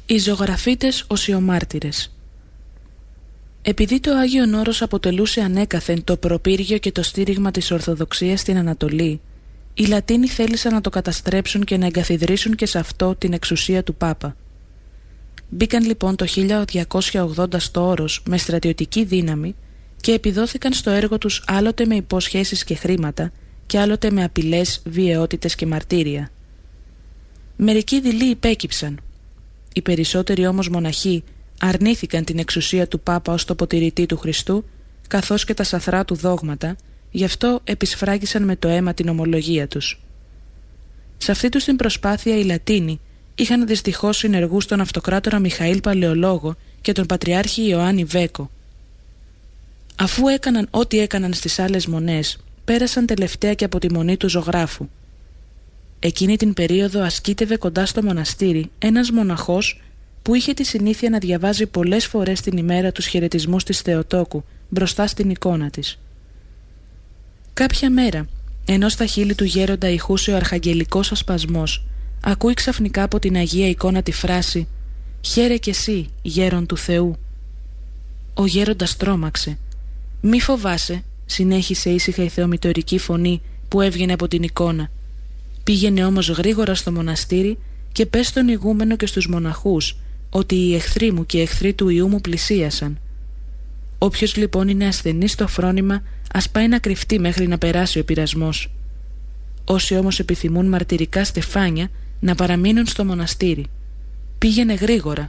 Οι ζωγραφίτες οσιομάρτυρες. Επειδή το Άγιον Όρος αποτελούσε ανέκαθεν το προπύργιο και το στήριγμα της Ορθοδοξίας στην Ανατολή, οι Λατίνοι θέλησαν να το καταστρέψουν και να εγκαθιδρύσουν και σε αυτό την εξουσία του Πάπα. Μπήκαν λοιπόν το 1280 στο Όρος με στρατιωτική δύναμη και επιδόθηκαν στο έργο τους άλλοτε με υποσχέσεις και χρήματα και άλλοτε με απειλές, βιαιότητες και μαρτύρια. Μερικοί δειλοί υπέκυψαν. Οι περισσότεροι όμως μοναχοί αρνήθηκαν την εξουσία του Πάπα ως τοποτηρητή του Χριστού, καθώς και τα σαθρά του δόγματα, γι' αυτό επισφράγισαν με το αίμα την ομολογία τους. Σε αυτή τους την προσπάθεια οι Λατίνοι είχαν δυστυχώς συνεργούς τον αυτοκράτορα Μιχαήλ Παλαιολόγο και τον Πατριάρχη Ιωάννη Βέκο. Αφού έκαναν ό,τι έκαναν στις άλλες μονές, πέρασαν τελευταία και από τη μονή του ζωγράφου. Εκείνη την περίοδο ασκήτευε κοντά στο μοναστήρι ένας μοναχός που είχε τη συνήθεια να διαβάζει πολλές φορές την ημέρα τους χαιρετισμούς της Θεοτόκου μπροστά στην εικόνα της. Κάποια μέρα, ενώ στα χείλη του γέροντα ηχούσε ο αρχαγγελικός ασπασμός, ακούει ξαφνικά από την Αγία εικόνα τη φράση «Χαίρε κι εσύ, γέρον του Θεού». Ο γέροντας τρόμαξε. «Μη φοβάσαι», συνέχισε ήσυχα η θεομητορική φωνή που έβγαινε από την εικόνα. «Πήγαινε όμως γρήγορα στο μοναστήρι και πες στον ηγούμενο και στους μοναχούς ότι οι εχθροί μου και οι εχθροί του Ιού μου πλησίασαν. Όποιος λοιπόν είναι ασθενής στο φρόνημα, ας πάει να κρυφτεί μέχρι να περάσει ο πειρασμός. Όσοι όμως επιθυμούν μαρτυρικά στεφάνια, να παραμείνουν στο μοναστήρι. Πήγαινε γρήγορα».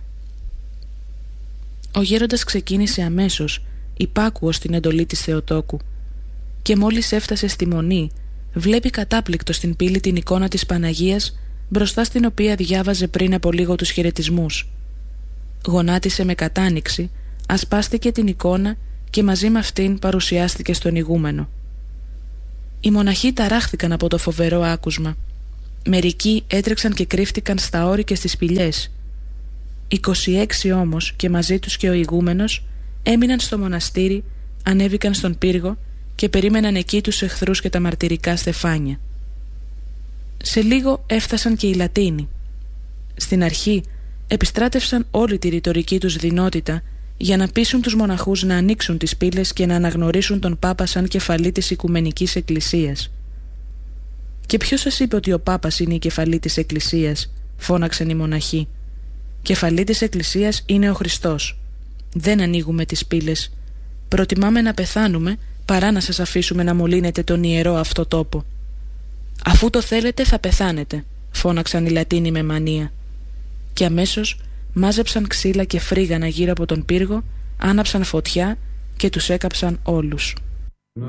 Ο γέροντας ξεκίνησε αμέσως, υπάκουος στην εντολή της Θεοτόκου, και μόλις έφτασε στη μονή, βλέπει κατάπληκτο στην πύλη την εικόνα της Παναγίας, μπροστά στην οποία διάβαζε πριν από λίγο τους χαιρετισμούς. Γονάτισε με κατάνοιξη, ασπάστηκε την εικόνα και μαζί με αυτήν παρουσιάστηκε στον ηγούμενο. Οι μοναχοί ταράχθηκαν από το φοβερό άκουσμα. Μερικοί έτρεξαν και κρύφτηκαν στα όρη και στις σπηλιές. 26 όμως και μαζί τους και ο ηγούμενος έμειναν στο μοναστήρι, ανέβηκαν στον πύργο και περίμεναν εκεί τους εχθρούς και τα μαρτυρικά στεφάνια. Σε λίγο έφτασαν και οι Λατίνοι. Στην αρχή επιστράτευσαν όλη τη ρητορική τους δυνότητα για να πείσουν τους μοναχούς να ανοίξουν τις πύλες και να αναγνωρίσουν τον Πάπα σαν κεφαλή της Οικουμενικής Εκκλησίας. «Και ποιος σας είπε ότι ο Πάπας είναι η κεφαλή της Εκκλησίας?» φώναξαν οι μοναχοί. «Κεφαλή της Εκκλησίας είναι ο Χριστός. Δεν ανοίγουμε τις πύλες. Προτιμάμε να πεθάνουμε παρά να σας αφήσουμε να μολύνετε τον ιερό αυτό τόπο». «Αφού το θέλετε θα πεθάνετε», φώναξαν οι Λατίνοι με μανία. Και αμέσως μάζεψαν ξύλα και φρίγανα γύρω από τον πύργο, άναψαν φωτιά και τους έκαψαν όλους.